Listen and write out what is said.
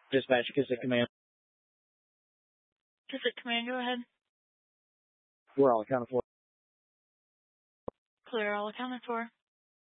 Dispatch, Kissick Command. Kissick Command, go ahead. We're all accounted for. Clear, all accounted for.